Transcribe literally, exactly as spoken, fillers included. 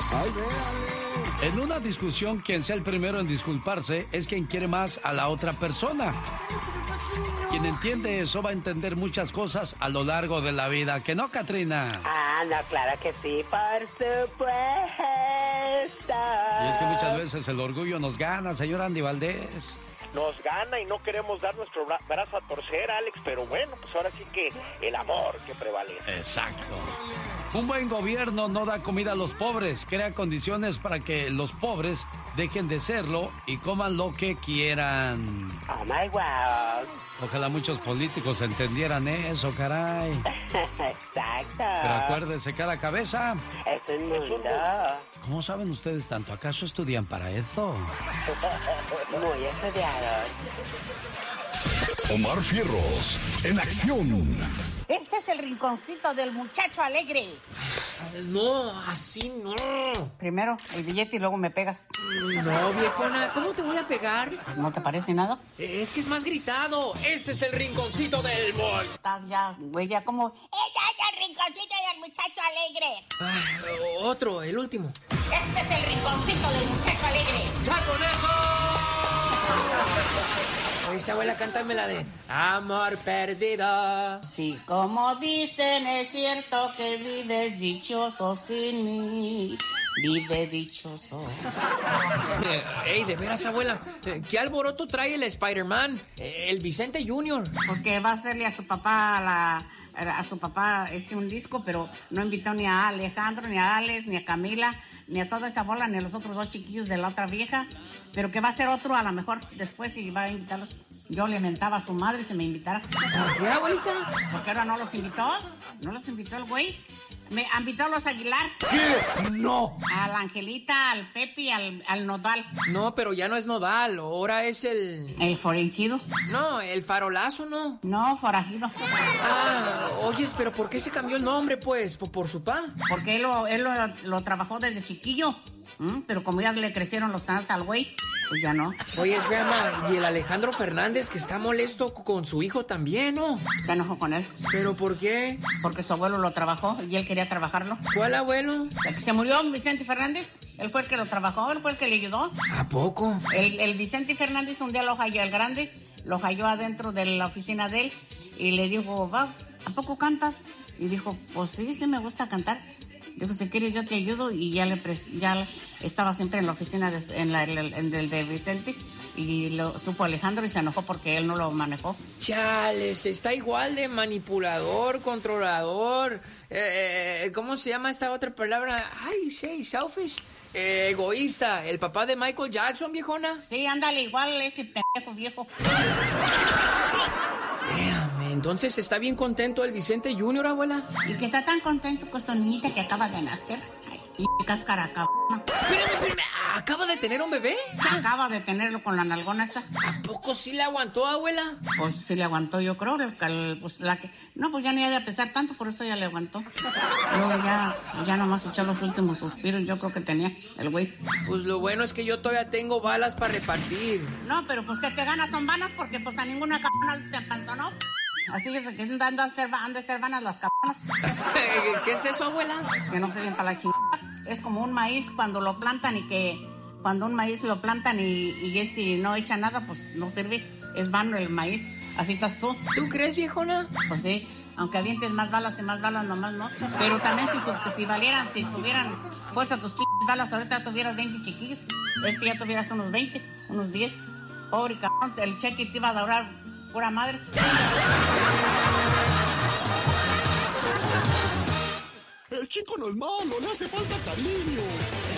Ay, véale. En una discusión, quien sea el primero en disculparse es quien quiere más a la otra persona. Quien entiende eso va a entender muchas cosas a lo largo de la vida. ¿Que no, Catrina? Ah, no, claro que sí, por supuesto. Y es que muchas veces el orgullo nos gana, señor Andy Valdés. Nos gana y no queremos dar nuestro bra- brazo a torcer, Alex, pero bueno, pues ahora sí que el amor que prevalece. Exacto. Un buen gobierno no da comida a los pobres, crea condiciones para que los pobres dejen de serlo y coman lo que quieran. Oh my wow. Ojalá muchos políticos entendieran eso, caray. Exacto. Pero acuérdese, cada cabeza Es un mundo. ¿Cómo saben ustedes tanto? ¿Acaso estudian para eso? Muy estudiados. Omar Fierros, en acción. Este es el rinconcito del muchacho alegre. No, así no. Primero el billete y luego me pegas. No, viejona, ¿cómo te voy a pegar? Pues no te parece nada. Es que es más gritado. Ese es el rinconcito del boy. Estás ya, güey, ya como... ¡Este es el rinconcito del muchacho alegre! Ah, otro, el último. Este es el rinconcito del muchacho alegre. ¡Ya con eso! Oye, abuela, cántame la de Amor Perdido. Sí, como dicen, es cierto que vives dichoso sin mí. Vive dichoso. Eh, Ey, de veras, abuela, eh, ¿qué alboroto trae el Spider-Man? Eh, El Vicente Junior. Porque va a hacerle a su papá a la... a su papá este un disco, pero no invitó ni a Alejandro, ni a Alex, ni a Camila, ni a toda esa bola, ni a los otros dos chiquillos de la otra vieja, pero que va a ser otro a lo mejor después y va a invitarlos. Yo le mentaba a su madre si me invitara. ¿Por qué, abuelita? Porque ahora no los invitó, no los invitó el güey. Me invitó a los Aguilar. ¿Qué? No. A la Angelita, al Pepe, al, al Nodal. No, pero ya no es Nodal, ahora es el... El forajido. No, el farolazo, ¿no? No, forajido. Ah, oyes, pero ¿por qué se cambió el nombre, pues? ¿Por, por su pa? Porque él lo, él lo, lo trabajó desde chiquillo. ¿Mm? Pero como ya le crecieron los tantos al güey, pues ya no. Oyes, grandma, y el Alejandro Fernández que está molesto con su hijo también, ¿no? Se enojó con él. ¿Pero por qué? Porque su abuelo lo trabajó y él quería trabajarlo. ¿Cuál abuelo? El que se murió, Vicente Fernández. Él fue el que lo trabajó, él fue el que le ayudó. ¿A poco? El, el Vicente Fernández un día lo halló, el grande, lo halló adentro de la oficina de él y le dijo, va, ¿a poco cantas? Y dijo, pues sí, sí me gusta cantar. Dijo, si quieres yo te ayudo, y ya le pres- ya estaba siempre en la oficina de, en la, en el, en el de Vicente, y lo supo Alejandro y se enojó porque él no lo manejó. Chales, está igual de manipulador, controlador, eh, eh, ¿cómo se llama esta otra palabra? Ay, sí, selfish, eh, egoísta, el papá de Michael Jackson, viejona. Sí, ándale, igual ese pendejo viejo. Damn, entonces está bien contento el Vicente Junior, abuela. Y que está tan contento con su niñita que acaba de nacer. Ay, y cáscara cabrona. Espérame, espérame, ¿acaba de tener un bebé? Acaba de tenerlo con la nalgona esa. ¿A poco sí le aguantó, abuela? Pues sí le aguantó, yo creo. El, el, pues la que... No, pues ya ni ha de pesar tanto, por eso ya le aguantó. Luego ya, ya nomás echó los últimos suspiros, yo creo que tenía el güey. Pues lo bueno es que yo todavía tengo balas para repartir. No, pero pues que te ganas son vanas porque pues a ninguna cabrona se empanzonó. Así es que han de ser, han de ser vanas las cabronas. ¿Qué es eso, abuela? Que no sirven para la chingada. Es como un maíz cuando lo plantan y que... Cuando un maíz lo plantan y, y este no echa nada, pues no sirve. Es vano el maíz. Así estás tú. ¿Tú crees, viejona? Pues sí. Aunque avientes más balas y más balas nomás, ¿no? Pero también si, su- si valieran, si tuvieran fuerza tus p*** balas, ahorita tuvieras veinte chiquillos. Este ya tuvieras unos veinte, unos diez. Pobre cabrón, el cheque te iba a durar pura madre. El chico no es malo, le hace falta cariño.